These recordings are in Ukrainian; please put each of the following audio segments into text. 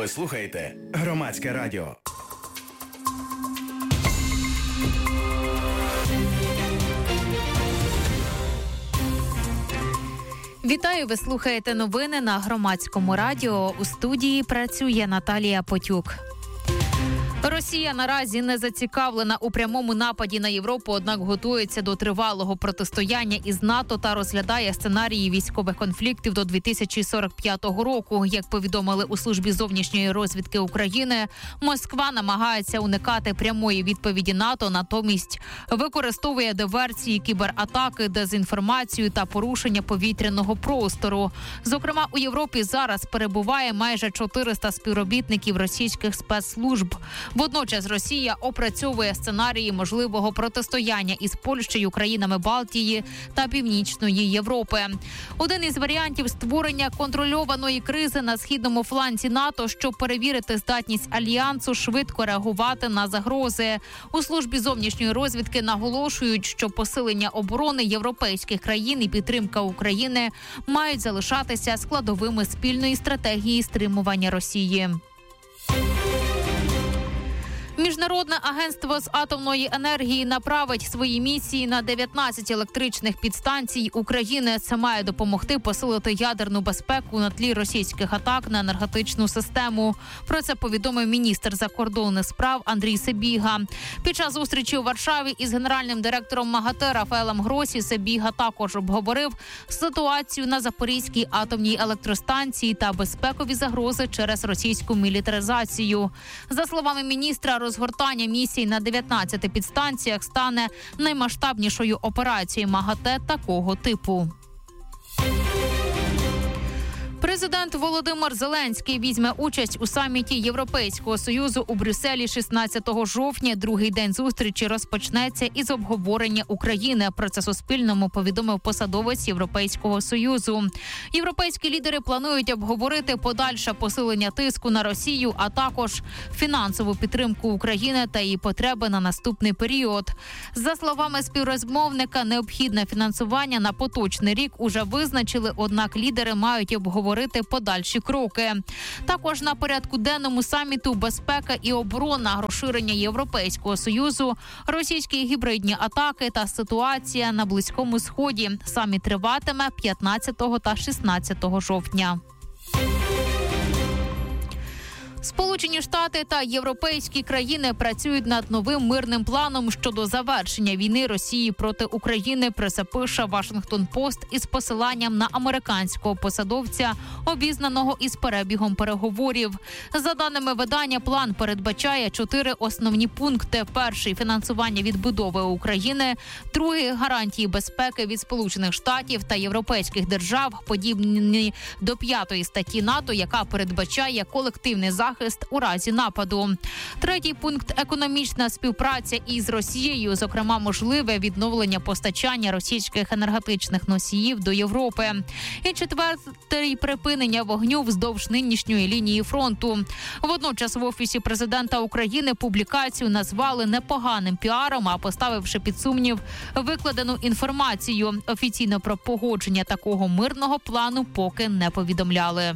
Ви слухаєте Громадське радіо. Вітаю, ви слухаєте новини на Громадському радіо. У студії працює Наталія Потюк. Росія наразі не зацікавлена у прямому нападі на Європу, однак готується до тривалого протистояння із НАТО та розглядає сценарії військових конфліктів до 2045 року. Як повідомили у службі зовнішньої розвідки України, Москва намагається уникати прямої відповіді НАТО, натомість використовує диверсії, кібератаки, дезінформацію та порушення повітряного простору. Зокрема, у Європі зараз перебуває майже 400 співробітників російських спецслужб. Водночас Росія опрацьовує сценарії можливого протистояння із Польщею, країнами Балтії та Північної Європи. Один із варіантів – створення контрольованої кризи на східному фланзі НАТО, щоб перевірити здатність Альянсу швидко реагувати на загрози. У службі зовнішньої розвідки наголошують, що посилення оборони європейських країн і підтримка України мають залишатися складовими спільної стратегії стримування Росії. Міжнародне агентство з атомної енергії направить свої місії на 19 електричних підстанцій України. Це має допомогти посилити ядерну безпеку на тлі російських атак на енергетичну систему. Про це повідомив міністр закордонних справ Андрій Сибіга. Під час зустрічі у Варшаві із генеральним директором МАГАТЕ Рафаелем Гросі Сибіга також обговорив ситуацію на Запорізькій атомній електростанції та безпекові загрози через російську мілітаризацію. За словами міністра, розгортання місій на 19 підстанціях стане наймасштабнішою операцією МАГАТЕ такого типу. Президент Володимир Зеленський візьме участь у саміті Європейського Союзу у Брюсселі 16 жовтня. Другий день зустрічі розпочнеться із обговорення України. Про це Суспільному повідомив посадовець Європейського Союзу. Європейські лідери планують обговорити подальше посилення тиску на Росію, а також фінансову підтримку України та її потреби на наступний період. За словами співрозмовника, необхідне фінансування на поточний рік уже визначили, однак лідери мають обговорити подальші кроки. Також на порядку денному саміту безпека і оборона, розширення Європейського Союзу, російські гібридні атаки та ситуація на Близькому Сході. Саміт триватиме 15 та 16 жовтня. Сполучені Штати та європейські країни працюють над новим мирним планом щодо завершення війни Росії проти України, про це пише Вашингтон-Пост із посиланням на американського посадовця, обізнаного із перебігом переговорів. За даними видання, план передбачає 4 основні пункти. Перший – фінансування відбудови України. Другий – гарантії безпеки від Сполучених Штатів та європейських держав, подібні до 5-ї статті НАТО, яка передбачає колективний захист у разі нападу. Третій пункт – економічна співпраця із Росією, зокрема можливе відновлення постачання російських енергетичних носіїв до Європи. І четвертий – припинення вогню вздовж нинішньої лінії фронту. Водночас в Офісі президента України публікацію назвали непоганим піаром, а поставивши під сумнів викладену інформацію. Офіційно про погодження такого мирного плану поки не повідомляли.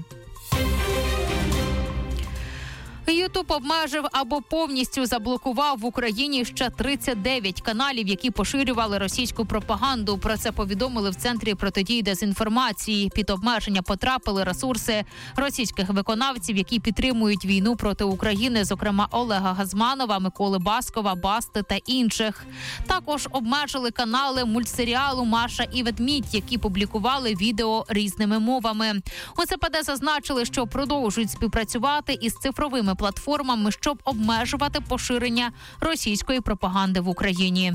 Ютуб обмежив або повністю заблокував в Україні ще 39 каналів, які поширювали російську пропаганду. Про це повідомили в Центрі протидії дезінформації. Під обмеження потрапили ресурси російських виконавців, які підтримують війну проти України, зокрема Олега Газманова, Миколи Баскова, Басти та інших. Також обмежили канали мультсеріалу «Маша і ведмідь», які публікували відео різними мовами. У ЦПД зазначили, що продовжують співпрацювати із цифровими платформами, щоб обмежувати поширення російської пропаганди в Україні.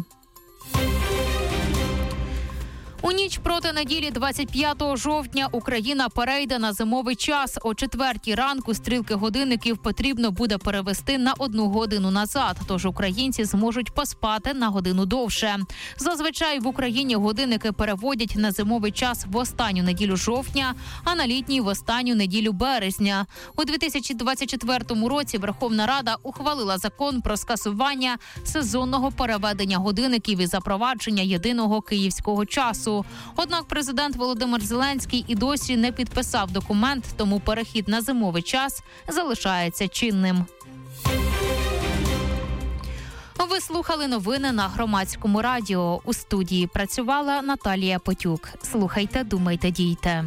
У ніч проти неділі 25 жовтня Україна перейде на зимовий час. О 4 ранку стрілки годинників потрібно буде перевести на 1 годину назад, тож українці зможуть поспати на годину довше. Зазвичай в Україні годинники переводять на зимовий час в останню неділю жовтня, а на літній – в останню неділю березня. У 2024 році Верховна Рада ухвалила закон про скасування сезонного переведення годинників і запровадження єдиного київського часу. коронавірусу. Однак президент Володимир Зеленський і досі не підписав документ, тому перехід на зимовий час залишається чинним. Ви слухали новини на Громадському радіо. У студії працювала Наталія Потюк. Слухайте, думайте, дійте.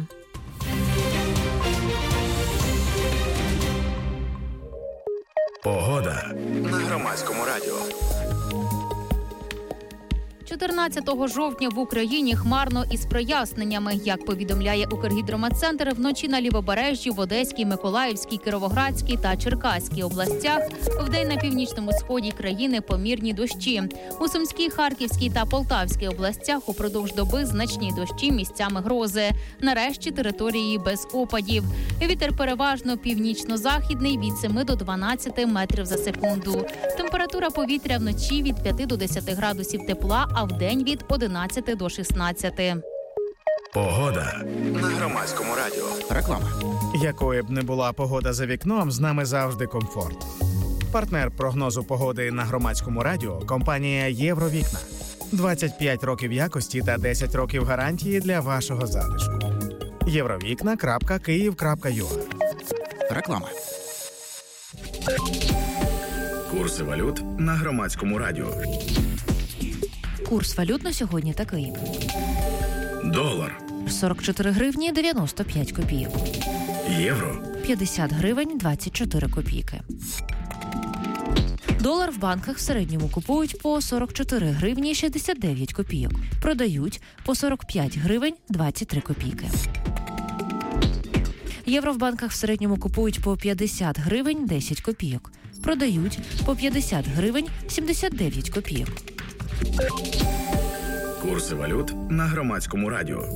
Погода на Громадському радіо. 14 жовтня в Україні хмарно із проясненнями. Як повідомляє Укргідрометцентр, вночі на Лівобережжі, в Одеській, Миколаївській, Кіровоградській та Черкаській областях, вдень на північному сході країни помірні дощі. У Сумській, Харківській та Полтавській областях упродовж доби значні дощі, місцями грози. Нарешті території без опадів. Вітер переважно північно-західний від 7 до 12 метрів за секунду. Температура повітря вночі від 5 до 10 градусів тепла, а вдень від 11 до 16. Погода на Громадському радіо. Реклама. Якою б не була погода за вікном, з нами завжди комфорт. Партнер прогнозу погоди на Громадському радіо – компанія «Євровікна». 25 років якості та 10 років гарантії для вашого затишку. Євровікна.Київ.ua. Реклама. Курси валют на Громадському радіо. Курс валют на сьогодні такий. Долар. 44 гривні 95 копійок. Євро. 50 гривень 24 копійки. Долар в банках в середньому купують по 44 гривні 69 копійок. Продають по 45 гривень 23 копійки. Євро в банках в середньому купують по 50 гривень 10 копійок. Продають по 50 гривень 79 копійок. Курси валют на Громадському радіо.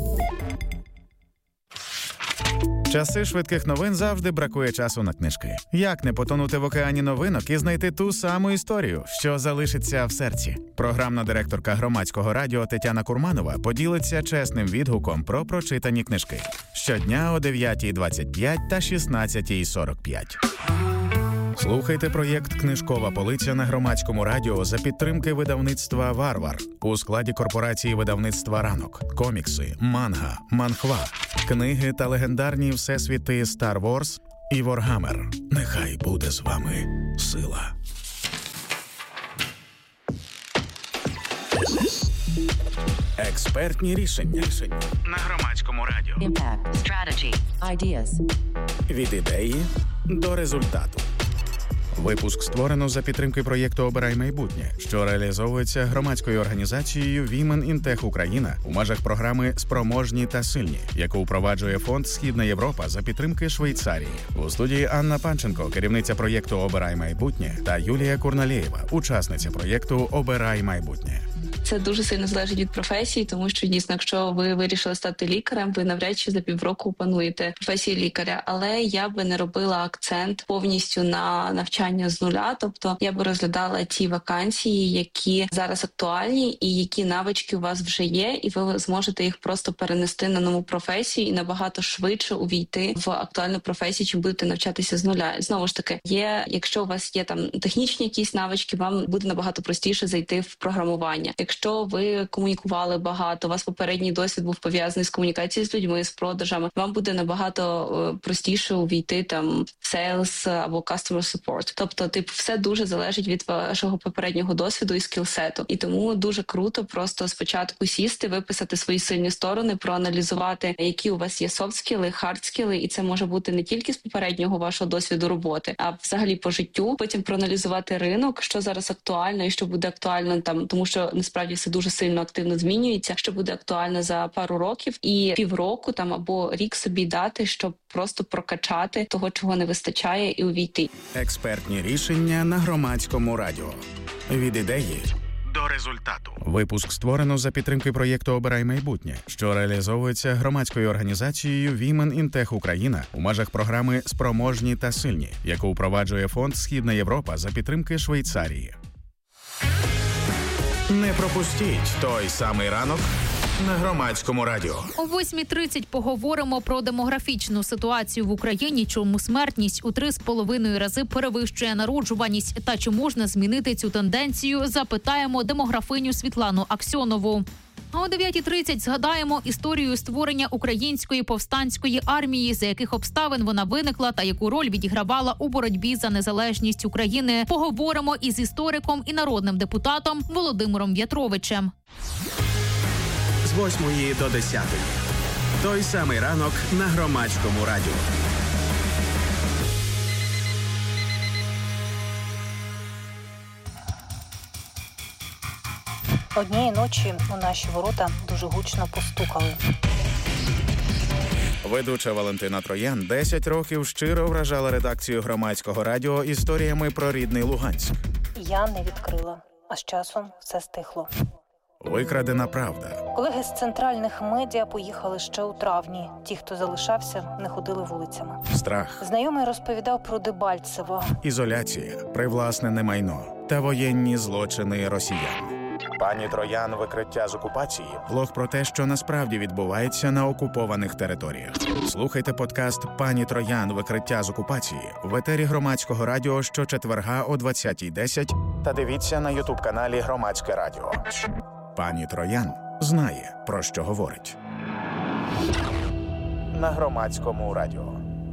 В часи швидких новин завжди бракує часу на книжки. Як не потонути в океані новинок і знайти ту саму історію, що залишиться в серці? Програмна директорка Громадського радіо Тетяна Курманова поділиться чесним відгуком про прочитані книжки. Щодня о 9:25 та 16:45. Слухайте проєкт «Книжкова полиця» на Громадському радіо за підтримки видавництва «Варвар» у складі корпорації видавництва «Ранок». Комікси, манга, манхва, книги та легендарні всесвіти «Стар Ворс» і «Воргаммер». Нехай буде з вами сила. Експертні рішення на Громадському радіо. Impact, strategy, ideas. Від ідеї до результату. Випуск створено за підтримки проєкту «Обирай майбутнє», що реалізовується громадською організацією Women in Tech Україна у межах програми «Спроможні та сильні», яку впроваджує фонд «Східна Європа» за підтримки Швейцарії. У студії Анна Панченко, керівниця проєкту «Обирай майбутнє», та Юлія Курналєєва, учасниця проєкту «Обирай майбутнє». Це дуже сильно залежить від професії, тому що дійсно, якщо ви вирішили стати лікарем, ви навряд чи за півроку опануєте професію лікаря. Але я би не робила акцент повністю на навчання з нуля. Тобто я би розглядала ті вакансії, які зараз актуальні, і які навички у вас вже є, і ви зможете їх просто перенести на нову професію і набагато швидше увійти в актуальну професію, чим будете навчатися з нуля. Знову ж таки, якщо у вас є там технічні якісь навички, вам буде набагато простіше зайти в програмування. Якщо ви комунікували багато, у вас попередній досвід був пов'язаний з комунікацією з людьми, з продажами, вам буде набагато простіше увійти там в sales або customer support. Тобто, все дуже залежить від вашого попереднього досвіду і скілсету. І тому дуже круто просто спочатку сісти, виписати свої сильні сторони, проаналізувати, які у вас є софт-скіли, хард-скіли, і це може бути не тільки з попереднього вашого досвіду роботи, а взагалі по життю. Потім проаналізувати ринок, що зараз актуально і що буде актуально там, тому що насправді все дуже сильно активно змінюється, що буде актуально за пару років, і півроку там або рік собі дати, щоб просто прокачати того, чого не вистачає, і увійти. Експертні рішення на Громадському радіо. Від ідеї до результату. Випуск створено за підтримки проєкту «Обирай майбутнє», що реалізовується громадською організацією Women in Tech Україна у межах програми «Спроможні та сильні», яку впроваджує фонд «Східна Європа» за підтримки Швейцарії. Не пропустіть той самий ранок на Громадському радіо. О 8:30 поговоримо про демографічну ситуацію в Україні, чому смертність у 3,5 рази перевищує народжуваність та чи можна змінити цю тенденцію, запитаємо демографиню Світлану Аксьонову. А о 9:30 згадаємо історію створення української повстанської армії, за яких обставин вона виникла та яку роль відігравала у боротьбі за незалежність України. Поговоримо із істориком і народним депутатом Володимиром В'ятровичем. З 8 до 10. Той самий ранок на Громадському радіо. Однієї ночі у наші ворота дуже гучно постукали. Ведуча Валентина Троян 10 років щиро вражала редакцію Громадського радіо історіями про рідний Луганськ. Я не відкрила, а з часом все стихло. Викрадена правда. Колеги з центральних медіа поїхали ще у травні. Ті, хто залишався, не ходили вулицями. Страх. Знайомий розповідав про Дебальцево. Ізоляція, привласнене майно та воєнні злочини росіян. Пані Троян «Викриття з окупації» – блог про те, що насправді відбувається на окупованих територіях. Слухайте подкаст «Пані Троян. Викриття з окупації» в етері Громадського радіо щочетверга о 20:10 та дивіться на ютуб-каналі Громадське радіо. Пані Троян знає, про що говорить. На Громадському радіо.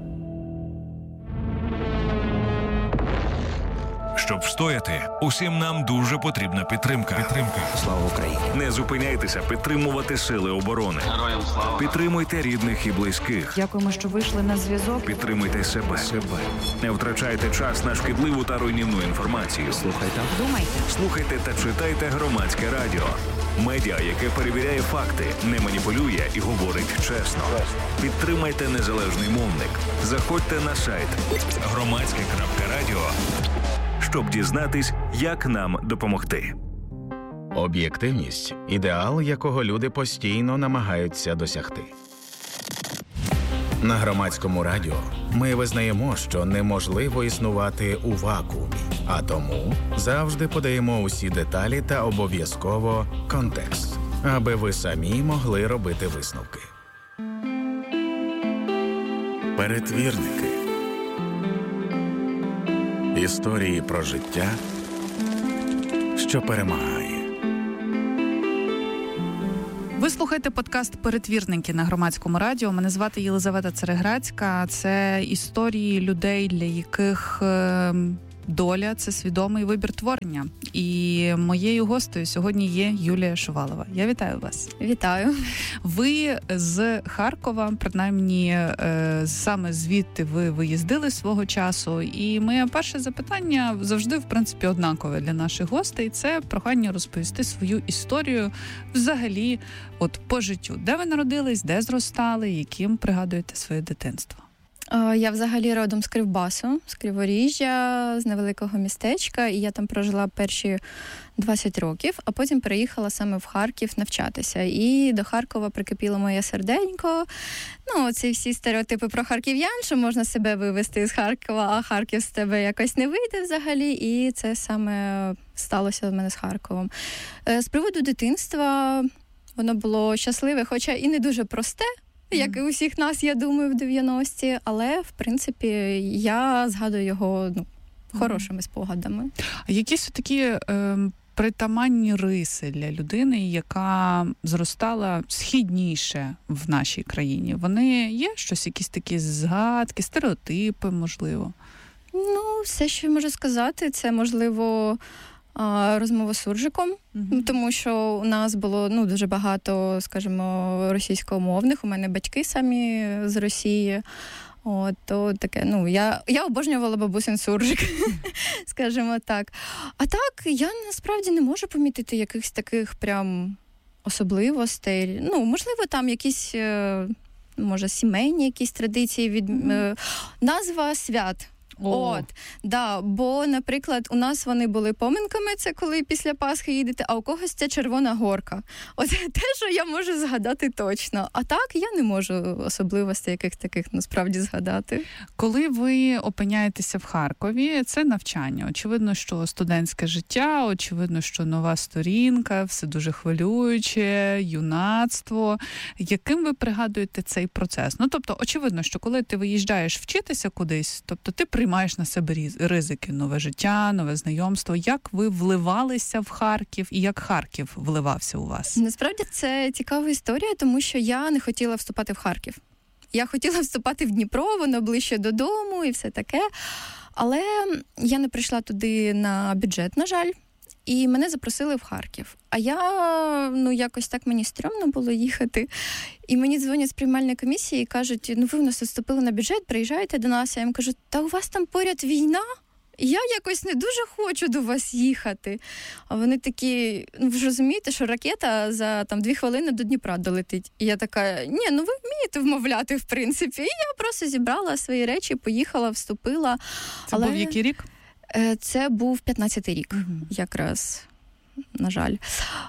Щоб встояти, усім нам дуже потрібна підтримка. Слава Україні! Не зупиняйтеся підтримувати сили оборони. Героям слава! Підтримуйте рідних і близьких. Дякуємо, що вийшли на зв'язок. Підтримуйте себе. Не втрачайте час на шкідливу та руйнівну інформацію. Слухайте та читайте Громадське радіо. Медіа, яке перевіряє факти, не маніпулює і говорить чесно. Підтримайте незалежний мовник. Заходьте на сайт громадське.радіо, щоб дізнатись, як нам допомогти. Об'єктивність – ідеал, якого люди постійно намагаються досягти. На Громадському радіо ми визнаємо, що неможливо існувати у вакуумі, а тому завжди подаємо усі деталі та обов'язково контекст, аби ви самі могли робити висновки. Перетвірники. Історії про життя, що перемагає. Ви слухаєте подкаст «Перетвірники» на Громадському радіо. Мене звати Єлизавета Цереграцька. Це історії людей, для яких доля – це свідомий вибір творення. І моєю гостею сьогодні є Юлія Шувалова. Я вітаю вас. Вітаю. Ви з Харкова, принаймні саме звідти ви виїздили свого часу. І моє перше запитання завжди, в принципі, однакове для наших гостей. Це прохання розповісти свою історію взагалі от по життю. Де ви народились, де зростали, яким пригадуєте своє дитинство? Я взагалі родом з Кривбасу, з Криворіжжя, з невеликого містечка, і я там прожила перші 20 років, а потім переїхала саме в Харків навчатися. І до Харкова прикипіло моє серденько. Ну, ці всі стереотипи про харків'ян, що можна себе вивезти з Харкова, а Харків з тебе якось не вийде взагалі. І це саме сталося в мене з Харковом. З приводу дитинства воно було щасливе, хоча і не дуже просте, як і у всіх нас, я думаю, в 90-ті. Але, в принципі, я згадую його хорошими спогадами. Якісь такі притаманні риси для людини, яка зростала східніше в нашій країні? Вони є? Щось, якісь такі згадки, стереотипи, можливо? Ну, все, що я можу сказати, це, можливо, розмова з суржиком, тому що у нас було дуже багато, скажімо, російськомовних. У мене батьки самі з Росії. То таке, я обожнювала бабусин суржик, скажімо так. А так, я насправді не можу помітити якихось таких прям особливостей. Можливо, там якісь, може, сімейні якісь традиції, назва свят. Бо, наприклад, у нас вони були поминками, це коли після Пасхи їдете, а у когось це Червона горка. Оце те, що я можу згадати точно. А так, я не можу особливостей яких таких насправді згадати. Коли ви опиняєтеся в Харкові, це навчання. Очевидно, що студентське життя, очевидно, що нова сторінка, все дуже хвилююче, юнацтво. Яким ви пригадуєте цей процес? Тобто, очевидно, що коли ти виїжджаєш вчитися кудись, тобто ти приймаєш приймаєш на себе ризики, нове життя, нове знайомство. Як ви вливалися в Харків і як Харків вливався у вас? Насправді це цікава історія, тому що я не хотіла вступати в Харків. Я хотіла вступати в Дніпро, воно ближче додому і все таке. Але я не прийшла туди на бюджет, на жаль. І мене запросили в Харків. А я, якось так мені стрьомно було їхати. І мені дзвонять з приймальної комісії і кажуть, ви у нас вступили на бюджет, приїжджайте до нас. Я їм кажу, та у вас там поряд війна? Я якось не дуже хочу до вас їхати. А вони такі, ви ж розумієте, що ракета за 2 хвилини до Дніпра долетить. І я така, ви вмієте вмовляти, в принципі. І я просто зібрала свої речі, поїхала, вступила. Це був який рік? Це був 15-й рік, якраз, на жаль.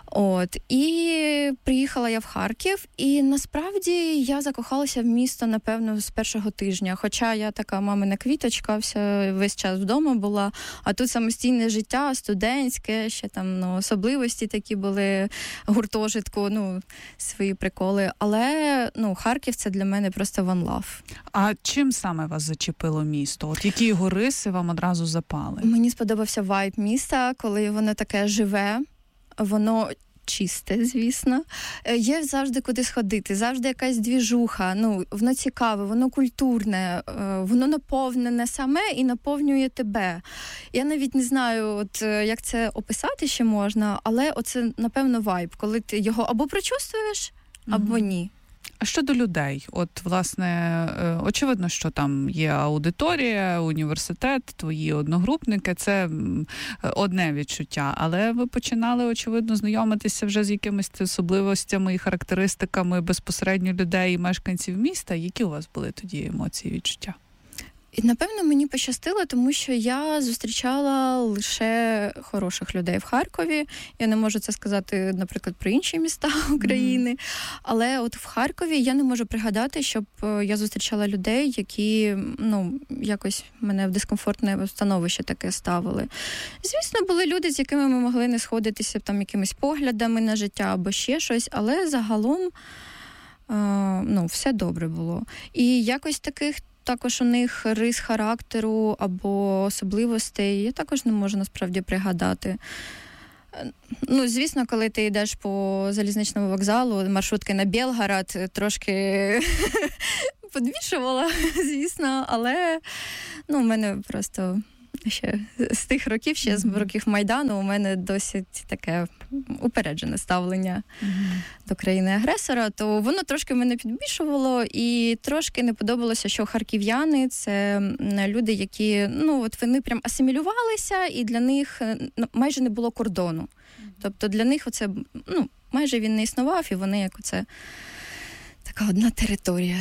І приїхала я в Харків, і насправді я закохалася в місто, напевно, з першого тижня. Хоча я така мамина квіточка, весь час вдома була, а тут самостійне життя, студентське, ще там особливості такі були, гуртожитку, свої приколи. Але, Харків – це для мене просто one love. А чим саме вас зачепило місто? Які його риси вам одразу запали? Мені сподобався вайб міста, коли воно таке живе. Воно чисте, звісно. Є завжди куди сходити, завжди якась двіжуха. Воно цікаве, воно культурне, воно наповнене саме і наповнює тебе. Я навіть не знаю, як це описати ще можна, але оце, напевно, вайб, коли ти його або прочувствуєш, або ні. А щодо людей? Власне, очевидно, що там є аудиторія, університет, твої одногрупники, це одне відчуття. Але ви починали, очевидно, знайомитися вже з якимись особливостями і характеристиками безпосередньо людей і мешканців міста. Які у вас були тоді емоції, відчуття? І, напевно, мені пощастило, тому що я зустрічала лише хороших людей в Харкові. Я не можу це сказати, наприклад, про інші міста України. Але от в Харкові я не можу пригадати, щоб я зустрічала людей, які, якось мене в дискомфортне становище таке ставили. Звісно, були люди, з якими ми могли не сходитися там якимись поглядами на життя або ще щось, але загалом, все добре було. І якось також у них рис характеру або особливостей я також не можу насправді пригадати. Звісно, коли ти йдеш по залізничному вокзалу, маршрутки на Белгород трошки подвішувала, звісно, але у мене просто ще з тих років, ще з років Майдану, у мене досить таке упереджене ставлення до країни-агресора, то воно трошки мене підбільшувало і трошки не подобалося, що харків'яни – це люди, які, вони прям асимілювалися, і для них майже не було кордону. Тобто для них оце, майже він не існував, і вони як оце така одна територія.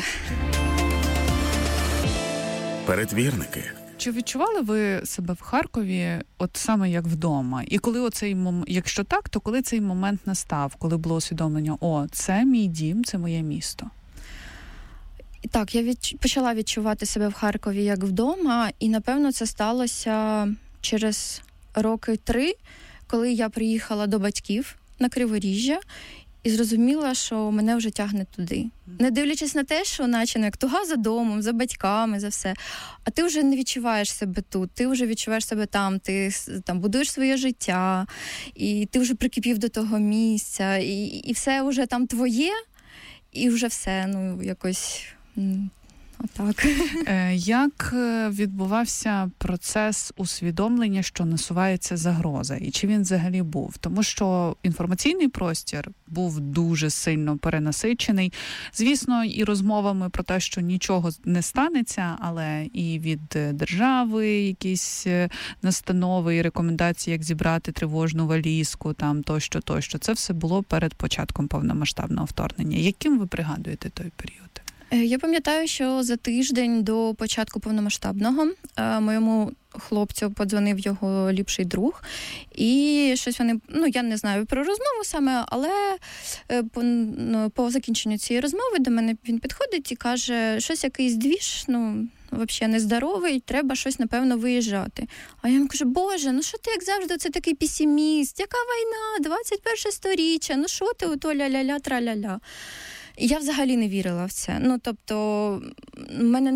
Передвірники. Чи відчували ви себе в Харкові от саме як вдома? І коли оцей момент, якщо так, то коли цей момент настав, коли було усвідомлення, це мій дім, це моє місто? Так, я почала відчувати себе в Харкові як вдома, і, напевно, це сталося через 3 роки, коли я приїхала до батьків на Криворіжжя, і зрозуміла, що мене вже тягне туди. Не дивлячись на те, що наче як туга за домом, за батьками, за все. А ти вже не відчуваєш себе тут, ти вже відчуваєш себе там, ти там будуєш своє життя, і ти вже прикипів до того місця, і все вже там твоє, і вже все, якось отак. Як відбувався процес усвідомлення, що насувається загроза? І чи він взагалі був? Тому що інформаційний простір був дуже сильно перенасичений. Звісно, і розмовами про те, що нічого не станеться, але і від держави якісь настанови і рекомендації, як зібрати тривожну валізку, там тощо. Це все було перед початком повномасштабного вторгнення. Яким ви пригадуєте той період? Я пам'ятаю, що за тиждень до початку повномасштабного моєму хлопцю подзвонив його ліпший друг, і щось вони, я не знаю про розмову саме, але по закінченню цієї розмови до мене він підходить і каже, щось якийсь двіж, взагалі нездоровий, треба щось, напевно, виїжджати. А я йому кажу, Боже, що ти, як завжди, це такий песиміст, яка війна, 21 сторіччя, що ти, ото ля-ля-ля, тра-ля-ля. Я взагалі не вірила в це. Тобто,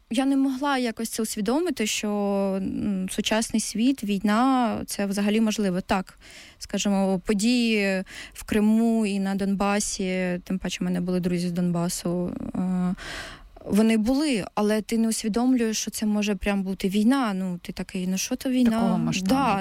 я не могла якось це усвідомити, що сучасний світ, війна, це взагалі можливо. Так, скажімо, події в Криму і на Донбасі, тим паче в мене були друзі з Донбасу, вони були, але ти не усвідомлюєш, що це може прям бути війна. Ну, ти такий, що то війна? Такого масштабу.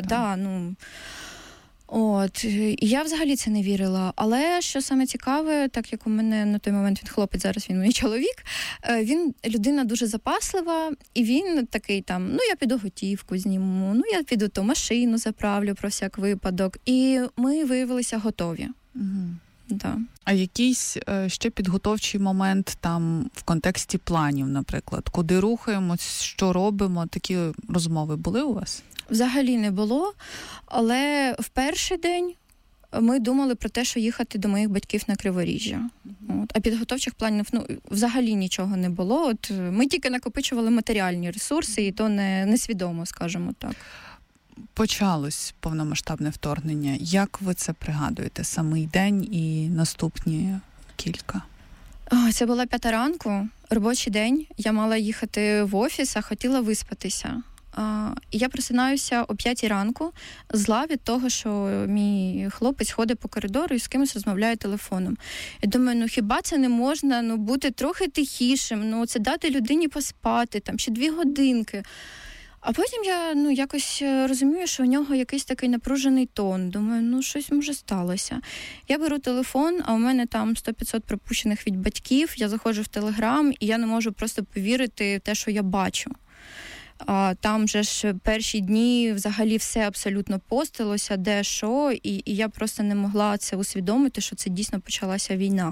От, і я взагалі це не вірила. Але, що саме цікаве, так як у мене на той момент він хлопець, зараз він мій чоловік, він людина дуже запаслива, і він такий я піду готівку зніму, я піду ту машину заправлю про всяк випадок. І ми виявилися готові. Угу. Да. А якийсь ще підготовчий момент там в контексті планів, наприклад? Куди рухаємось, що робимо? Такі розмови були у вас? Взагалі не було, але в перший день ми думали про те, що їхати до моїх батьків на Криворіжжя. А підготовчих планів взагалі нічого не було. Ми тільки накопичували матеріальні ресурси, і то несвідомо, скажімо так. Почалось повномасштабне вторгнення. Як ви це пригадуєте? Самий день і наступні кілька? Це була 5 ранку, робочий день. Я мала їхати в офіс, а хотіла виспатися. Я просинаюся о 5 ранку, зла від того, що мій хлопець ходить по коридору і з кимось розмовляє телефоном. Я думаю, хіба це не можна бути трохи тихішим, це дати людині поспати, ще 2 годинки. А потім я якось розумію, що у нього якийсь такий напружений тон. Думаю, щось може сталося. Я беру телефон, а у мене там 100-500 пропущених від батьків. Я заходжу в Телеграм, і я не можу просто повірити в те, що я бачу. Там же ж перші дні взагалі все абсолютно постилося, де що, і я просто не могла це усвідомити, що це дійсно почалася війна.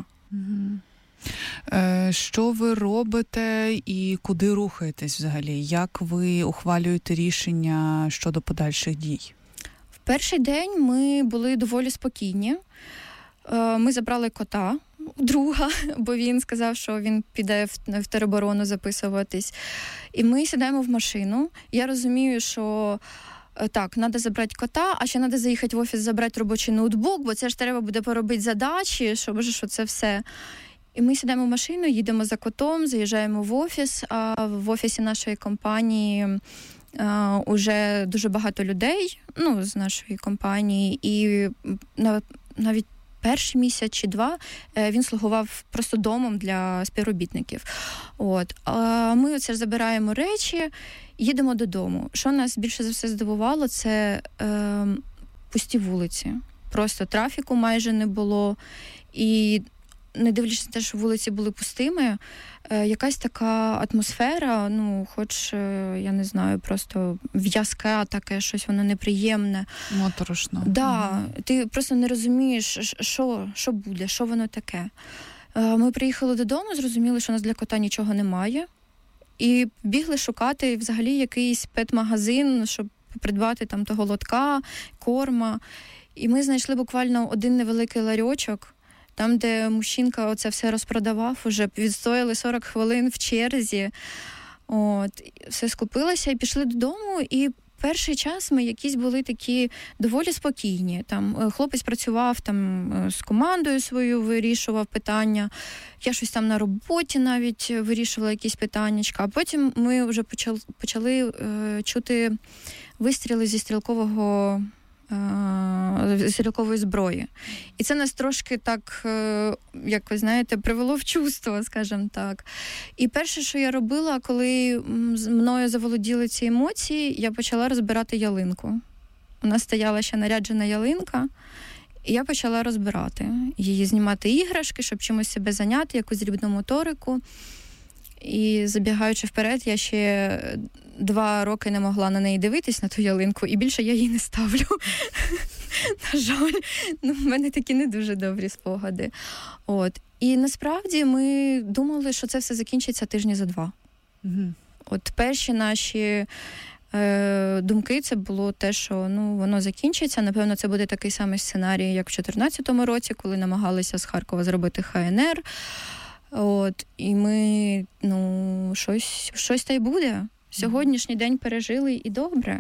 Що ви робите і куди рухаєтесь взагалі? Як ви ухвалюєте рішення щодо подальших дій? В перший день ми були доволі спокійні. Ми забрали кота, друга, бо він сказав, що він піде в тероборону записуватись. І ми сідаємо в машину. Я розумію, що так, треба забрати кота, а ще треба заїхати в офіс, забрати робочий ноутбук, бо це ж треба буде поробити задачі, що це все. І ми сідаємо в машину, їдемо за котом, заїжджаємо в офіс, а в офісі нашої компанії уже дуже багато людей, з нашої компанії, і навіть перший місяць чи 2 він слугував просто домом для співробітників. Ми оце забираємо речі, їдемо додому. Що нас більше за все здивувало, це пусті вулиці. Просто трафіку майже не було. І не дивлячись на те, що вулиці були пустими, якась така атмосфера, хоч, я не знаю, просто в'язке таке, щось воно неприємне. Моторошно. Да, ти просто не розумієш, що буде, що воно таке. Ми приїхали додому, зрозуміли, що у нас для кота нічого немає, і бігли шукати взагалі якийсь пет-магазин, щоб придбати там того лотка, корма. І ми знайшли буквально один невеликий ларьочок, там, де мужчинка оце все розпродавав, уже відстояли 40 хвилин в черзі. Все скупилося і пішли додому, і перший час ми якісь були такі доволі спокійні. Там хлопець працював з командою своєю, вирішував питання. Я щось там на роботі навіть вирішувала якісь питаннячка. А потім ми вже почали чути вистріли зі стрілкової зброї. І це нас трошки так, як ви знаєте, привело в чувство, скажімо так. І перше, що я робила, коли мною заволоділи ці емоції, я почала розбирати ялинку. У нас стояла ще наряджена ялинка, і я почала розбирати її, знімати іграшки, щоб чимось себе зайняти, якусь дрібну моторику. І забігаючи вперед, я ще 2 роки не могла на неї дивитись, на ту ялинку, і більше я її не ставлю. На жаль, в мене такі не дуже добрі спогади. І насправді ми думали, що це все закінчиться тижні за 2. Перші наші думки, це було те, що воно закінчиться. Напевно, це буде такий самий сценарій, як в 2014 році, коли намагалися з Харкова зробити ХНР. І ми, щось та й буде. Сьогоднішній день пережили і добре.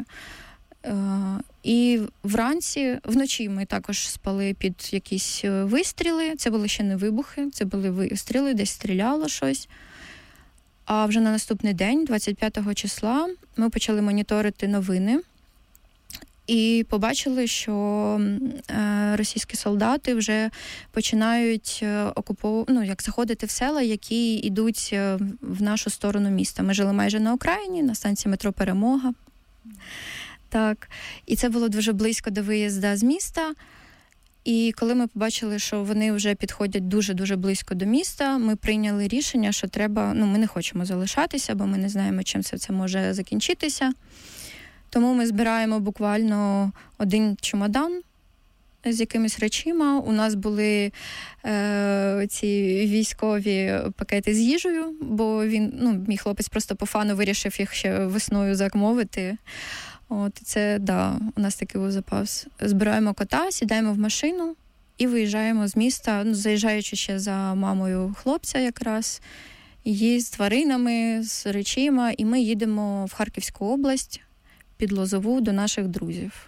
І вночі ми також спали під якісь вистріли. Це були ще не вибухи, це були вистріли, десь стріляло щось. А вже на наступний день, 25-го числа, ми почали моніторити новини і побачили, що російські солдати вже починають заходити в села, які йдуть в нашу сторону міста. Ми жили майже на окраїні, на станції метро «Перемога». Так. І це було дуже близько до виїзду з міста. І коли ми побачили, що вони вже підходять дуже-дуже близько до міста, ми прийняли рішення, що треба, ми не хочемо залишатися, бо ми не знаємо, чим це може закінчитися. Тому ми збираємо буквально один чемодан з якимись речима. У нас були ці військові пакети з їжею, бо мій хлопець просто по фану вирішив їх ще весною замовити. У нас такий був запас. Збираємо кота, сідаємо в машину і виїжджаємо з міста, заїжджаючи ще за мамою хлопця якраз, її з тваринами, з речима, і ми їдемо в Харківську область під Лозову до наших друзів.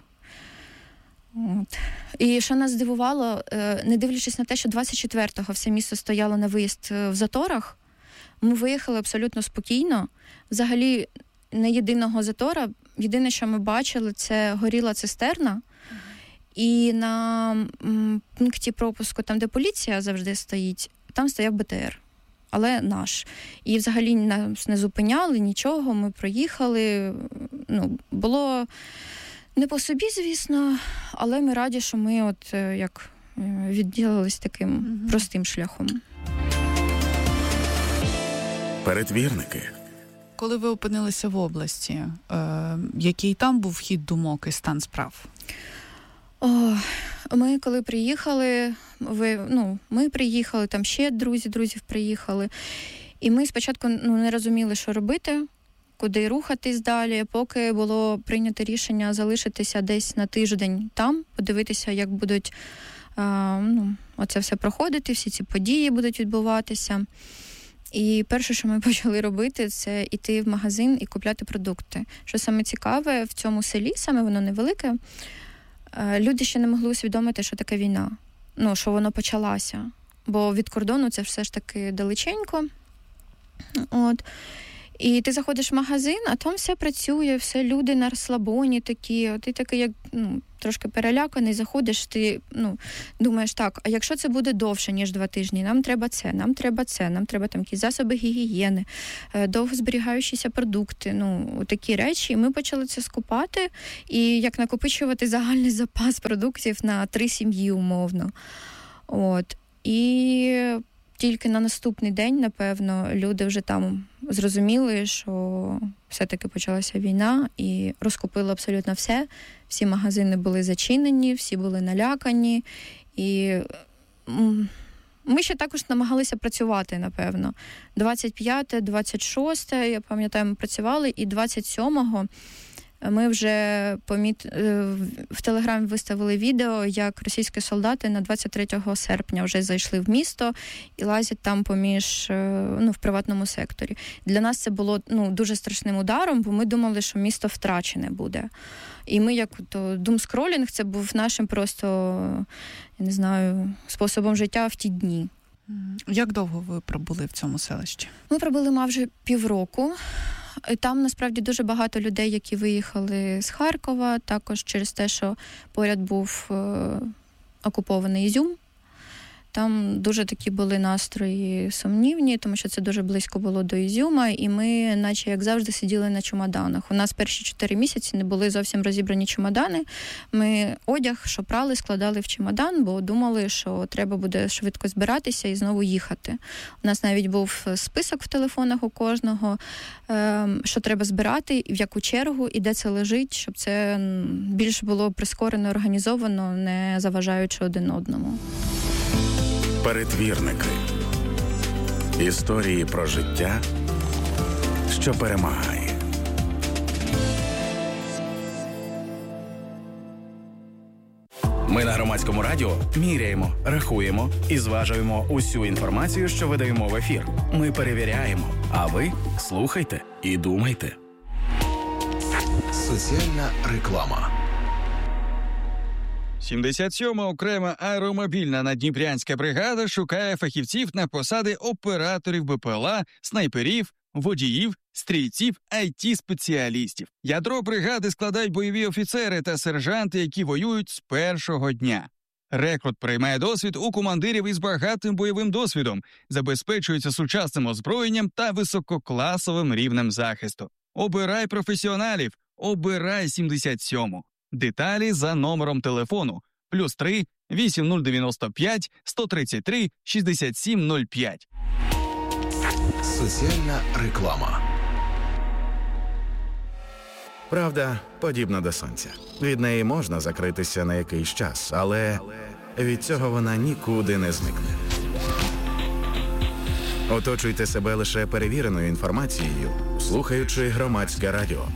І що нас здивувало, не дивлячись на те, що 24-го все місто стояло на виїзд в заторах, ми виїхали абсолютно спокійно. Взагалі, не єдиного затора. Єдине, що ми бачили, це горіла цистерна. І на пункті пропуску, там, де поліція завжди стоїть, там стояв БТР. Але наш. І взагалі нас не зупиняли, нічого, ми проїхали. Було не по собі, звісно, але ми раді, що ми відділились таким простим шляхом. Перетвірники. Коли ви опинилися в області, який там був хід думок і стан справ? Ми коли приїхали, ми приїхали, там ще друзів приїхали. І ми спочатку не розуміли, що робити, куди рухатись далі, поки було прийнято рішення залишитися десь на тиждень там, подивитися, як будуть оце все проходити, всі ці події будуть відбуватися. І перше, що ми почали робити, це йти в магазин і купляти продукти. Що саме цікаве, в цьому селі, саме воно невелике, люди ще не могли усвідомити, що таке війна. Що воно почалося. Бо від кордону це все ж таки далеченько. І ти заходиш в магазин, а там все працює, все люди на розслабоні такі. Ти такий, як трошки переляканий, заходиш, ти думаєш, так, а якщо це буде довше, ніж 2 тижні, нам треба нам треба там якісь засоби гігієни, довгозберігаючіся продукти, такі речі. І ми почали це скупати, і як накопичувати загальний запас продуктів на 3 сім'ї умовно. І тільки на наступний день, напевно, люди вже там зрозуміли, що все-таки почалася війна, і розкупили абсолютно все. Всі магазини були зачинені, всі були налякані. І ми ще також намагалися працювати, напевно. 25, 26, я пам'ятаю, ми працювали, і 27-го ми вже в Телеграмі виставили відео, як російські солдати на 23 серпня вже зайшли в місто і лазять там в приватному секторі. Для нас це було дуже страшним ударом, бо ми думали, що місто втрачене буде. І ми, думскролінг, це був нашим просто, я не знаю, способом життя в ті дні. Як довго ви пробули в цьому селищі? Ми пробули майже півроку. Там, насправді, дуже багато людей, які виїхали з Харкова, також через те, що поряд був окупований Ізюм. Там дуже такі були настрої сумнівні, тому що це дуже близько було до Ізюма, і ми, наче як завжди, сиділи на чемоданах. У нас перші 4 місяці не були зовсім розібрані чемодани. Ми одяг, що прали, складали в чемодан, бо думали, що треба буде швидко збиратися і знову їхати. У нас навіть був список в телефонах у кожного, що треба збирати, в яку чергу і де це лежить, щоб це більш було прискорено, організовано, не заважаючи один одному. Перетвірники. Історії про життя, що перемагає. Ми на Громадському радіо міряємо, рахуємо і зважуємо усю інформацію, що видаємо в ефір. Ми перевіряємо, а ви слухайте і думайте. Соціальна реклама. 77-ма окрема аеромобільна наддніпрянська бригада шукає фахівців на посади операторів БПЛА, снайперів, водіїв, стрільців, IT-спеціалістів. Ядро бригади складають бойові офіцери та сержанти, які воюють з першого дня. Рекрут приймає досвід у командирів із багатим бойовим досвідом, забезпечується сучасним озброєнням та висококласовим рівнем захисту. Обирай професіоналів, обирай 77-му. Деталі за номером телефону +3 8095 133 6705. Соціальна реклама. Правда подібна до сонця. Від неї можна закритися на якийсь час, але від цього вона нікуди не зникне. Оточуйте себе лише перевіреною інформацією, слухаючи Громадське радіо.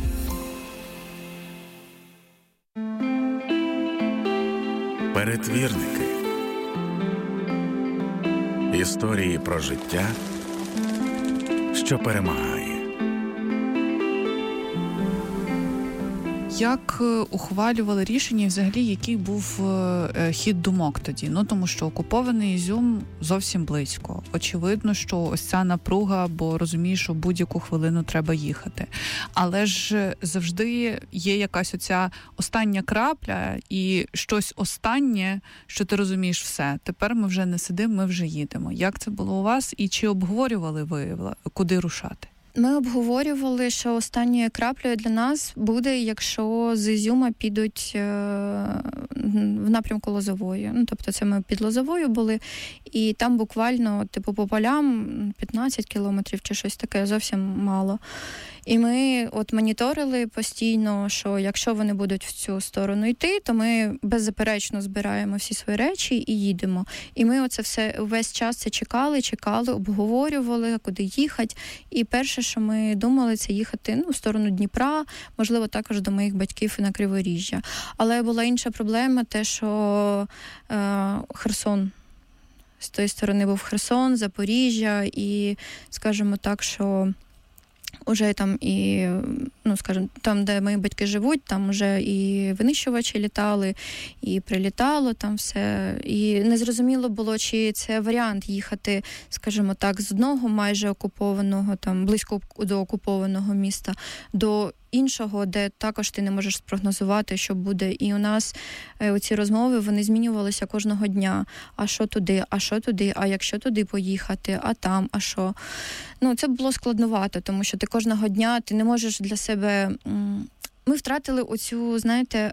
Перетвірники. Історії про життя, що перемагає. Як ухвалювали рішення і взагалі, який був хід думок тоді? Ну, тому що окупований Ізюм зовсім близько. Очевидно, що ось ця напруга, бо розумієш, що будь-яку хвилину треба їхати. Але ж завжди є якась оця остання крапля і щось останнє, що ти розумієш все. Тепер ми вже не сидимо, ми вже їдемо. Як це було у вас і чи обговорювали ви, куди рушати? Ми обговорювали, що останньою краплею для нас буде, якщо з Ізюма підуть в напрямку Лозової. Ну, тобто це ми під Лозовою були, і там буквально, типу, по полям 15 кілометрів чи щось таке, зовсім мало. І ми от моніторили постійно, що якщо вони будуть в цю сторону йти, то ми беззаперечно збираємо всі свої речі і їдемо. І ми оце все весь час це чекали, обговорювали, куди їхати. І перше, що ми думали, це їхати в сторону Дніпра, можливо, також до моїх батьків і на Криворіжжя. Але була інша проблема, те, що Херсон. З тої сторони був Херсон, Запоріжжя, і, скажімо так, що уже там і, скажімо, там, де мої батьки живуть, там вже і винищувачі літали, і прилітало там все. І незрозуміло було, чи це варіант їхати, скажімо так, з одного майже окупованого, там, близько до окупованого міста, до іншого, де також ти не можеш спрогнозувати, що буде. І у нас ці розмови, вони змінювалися кожного дня. А що туди, а якщо туди поїхати, а там, а що? Це було складновато, тому що ти кожного дня, ти не можеш для себе... Ми втратили оцю, знаєте,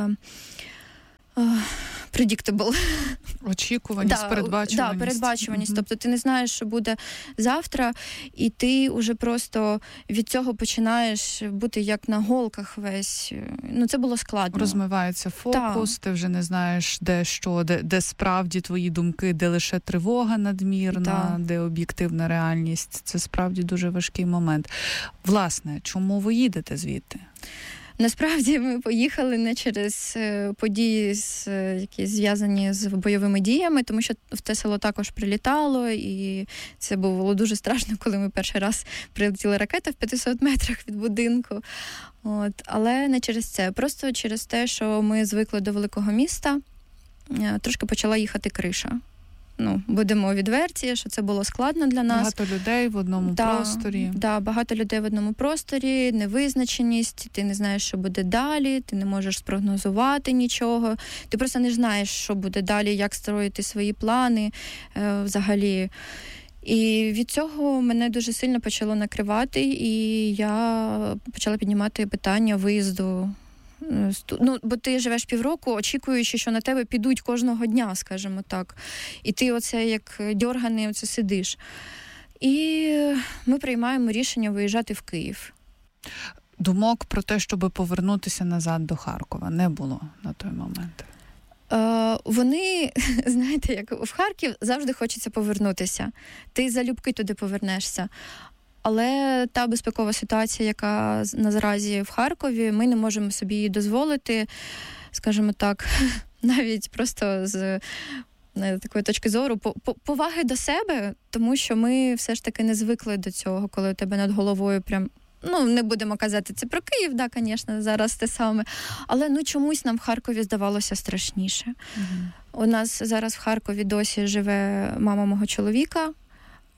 predictable. Очікуваність, передбачуваність. Передбачуваність. Тобто ти не знаєш, що буде завтра, і ти вже просто від цього починаєш бути як на голках весь. Це було складно. Розмивається фокус, ти вже не знаєш, де справді твої думки, де лише тривога надмірна, де об'єктивна реальність. Це справді дуже важкий момент. Власне, чому ви їдете звідти? Насправді ми поїхали не через події, які зв'язані з бойовими діями, тому що в те село також прилітало, і це було дуже страшно, коли ми перший раз прилетіла ракета в 500 метрах від будинку. Але не через це, просто через те, що ми звикли до великого міста, трошки почала їхати криша. Будемо відверті, що це було складно для нас. Багато людей в одному просторі. Багато людей в одному просторі, невизначеність, ти не знаєш, що буде далі, ти не можеш спрогнозувати нічого, ти просто не знаєш, що буде далі, як строїти свої плани взагалі. І від цього мене дуже сильно почало накривати, і я почала піднімати питання виїзду. Бо ти живеш півроку, очікуючи, що на тебе підуть кожного дня, скажімо так. І ти оце як дьорганий оце сидиш. І ми приймаємо рішення виїжджати в Київ. Думок про те, щоб повернутися назад до Харкова, не було на той момент? Вони, знаєте, як в Харків завжди хочеться повернутися. Ти залюбки туди повернешся. Але та безпекова ситуація, яка наразі в Харкові, ми не можемо собі її дозволити, скажімо так, навіть просто з такої точки зору, поваги до себе, тому що ми все ж таки не звикли до цього, коли у тебе над головою прям, не будемо казати це про Київ, звісно, зараз те саме, але чомусь нам в Харкові здавалося страшніше. У нас зараз в Харкові досі живе мама мого чоловіка,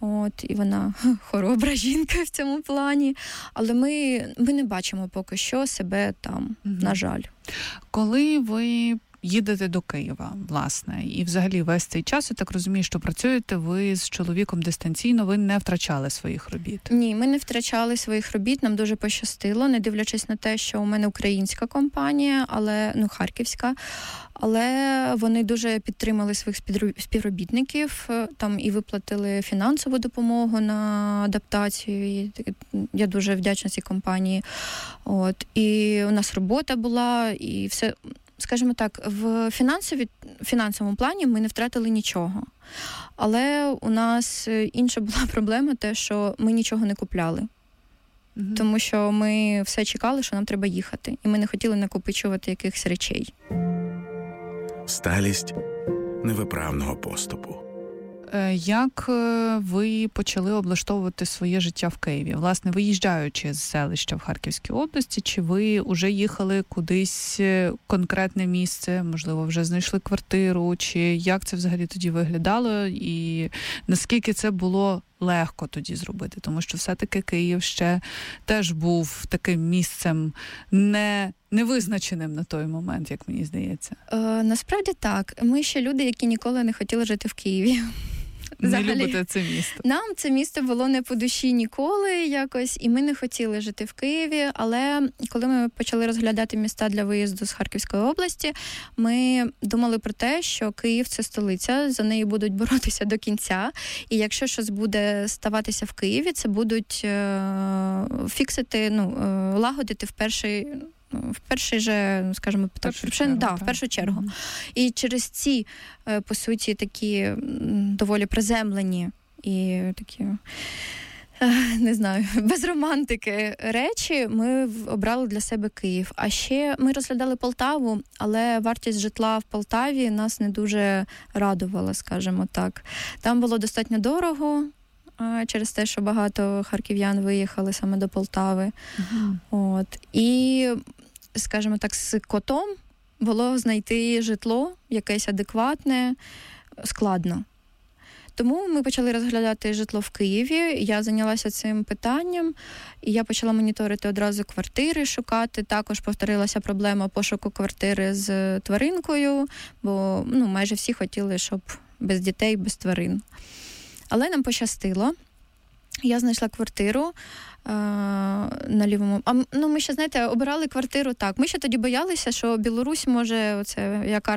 І вона хоробра жінка в цьому плані. Але ми не бачимо поки що себе там, на жаль. Коли ви їдете до Києва, власне, і взагалі весь цей час, я так розумію, що працюєте ви з чоловіком дистанційно, ви не втрачали своїх робіт? Ні, ми не втрачали своїх робіт, нам дуже пощастило, не дивлячись на те, що у мене українська компанія, харківська, але вони дуже підтримали своїх співробітників, там і виплатили фінансову допомогу на адаптацію. І я дуже вдячна цій компанії. І у нас робота була, і все. Скажімо так, в фінансовому плані ми не втратили нічого. Але у нас інша була проблема, те, що ми нічого не купляли. Тому що ми все чекали, що нам треба їхати. І ми не хотіли накопичувати якихось речей. Сталість невиправного поступу. Як ви почали облаштовувати своє життя в Києві? Власне, виїжджаючи з селища в Харківській області, чи ви вже їхали кудись конкретне місце, можливо, вже знайшли квартиру, чи як це взагалі тоді виглядало, і наскільки це було легко тоді зробити? Тому що все-таки Київ ще теж був таким місцем невизначеним на той момент, як мені здається. Насправді так. Ми ще люди, які ніколи не хотіли жити в Києві. Не любите це місто? Нам це місто було не по душі ніколи якось, і ми не хотіли жити в Києві, але коли ми почали розглядати міста для виїзду з Харківської області, ми думали про те, що Київ – це столиця, за неї будуть боротися до кінця, і якщо щось буде ставатися в Києві, це будуть лагодити в перший же, скажімо, в першу чергу. І через ці, по суті, такі доволі приземлені і такі, не знаю, без романтики речі, ми обрали для себе Київ. А ще ми розглядали Полтаву, але вартість житла в Полтаві нас не дуже радувала, скажімо так. Там було достатньо дорого, через те, що багато харків'ян виїхали саме до Полтави. І, скажімо так, з котом було знайти житло, якесь адекватне, складно. Тому ми почали розглядати житло в Києві, я зайнялася цим питанням, і я почала моніторити одразу квартири, шукати. Також повторилася проблема пошуку квартири з тваринкою, бо майже всі хотіли, щоб без дітей, без тварин. Але нам пощастило. Я знайшла квартиру на Лівому. Ми ще, обирали квартиру так. Ми ще тоді боялися, що Білорусь може, як